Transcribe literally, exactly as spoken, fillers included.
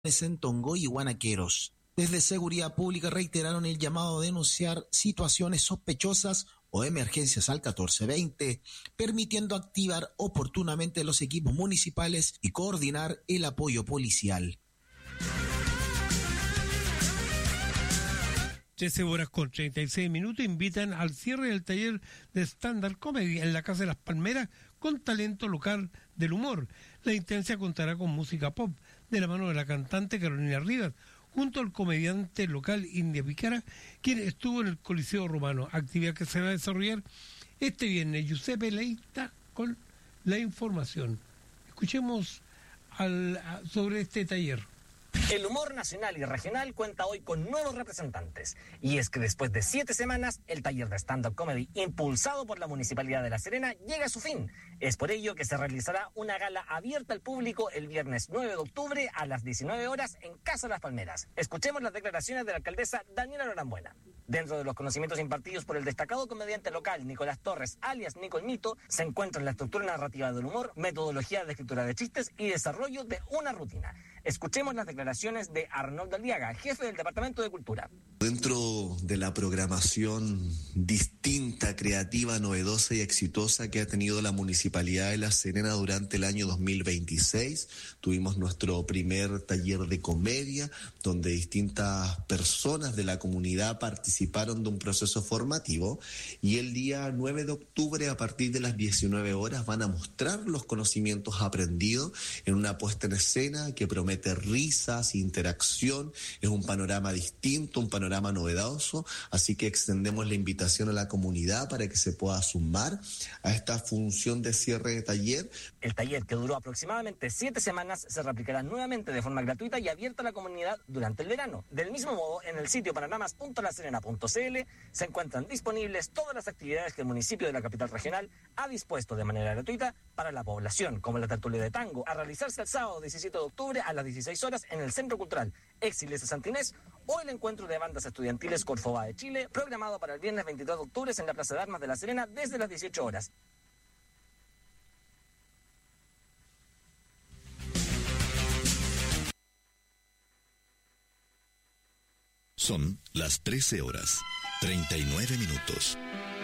en Tongoy y Guanaqueros. Desde Seguridad Pública reiteraron el llamado a denunciar situaciones sospechosas o emergencias al catorce veinte, permitiendo activar oportunamente los equipos municipales y coordinar el apoyo policial. trece horas con treinta y seis minutos invitan al cierre del taller de stand-up comedy en la Casa de las Palmeras con talento local del humor. La instancia contará con música pop de la mano de la cantante Carolina Rivas, junto al comediante local India Picara, quien estuvo en el Coliseo Romano, actividad que se va a desarrollar este viernes. Giuseppe Leita con la información. Escuchemos al, a, sobre este taller. El humor nacional y regional cuenta hoy con nuevos representantes. Y es que después de siete semanas, el taller de stand-up comedy impulsado por la Municipalidad de La Serena llega a su fin. Es por ello que se realizará una gala abierta al público el viernes nueve de octubre a las diecinueve horas en Casa de las Palmeras. Escuchemos las declaraciones de la alcaldesa Daniela Norambuena. Dentro de los conocimientos impartidos por el destacado comediante local Nicolás Torres, alias Nico el Mito, se encuentran la estructura narrativa del humor, metodología de escritura de chistes y desarrollo de una rutina. Escuchemos las declaraciones de Arnoldo Aliaga, jefe del Departamento de Cultura. Dentro de la programación distinta, creativa, novedosa y exitosa que ha tenido la Municipalidad de La Serena durante el año dos mil veintiséis, tuvimos nuestro primer taller de comedia, donde distintas personas de la comunidad participaron de un proceso formativo, y el día nueve de octubre a partir de las diecinueve horas van a mostrar los conocimientos aprendidos en una puesta en escena que promete risas, interacción. Es un panorama distinto, un panorama novedoso, así que extendemos la invitación a la comunidad para que se pueda sumar a esta función de cierre de taller. El taller, que duró aproximadamente siete semanas, se replicará nuevamente de forma gratuita y abierta a la comunidad durante el verano. Del mismo modo, en el sitio panoramas punto la serena punto c l se encuentran disponibles todas las actividades que el municipio de la capital regional ha dispuesto de manera gratuita para la población, como la tertulia de tango, a realizarse el sábado diecisiete de octubre a las dieciséis horas en el Centro Cultural Exiles de Santinés, o el encuentro de bandas estudiantiles Corfova de Chile, programado para el viernes veintidós de octubre en la Plaza de Armas de La Serena desde las dieciocho horas. Son las trece horas, treinta y nueve minutos.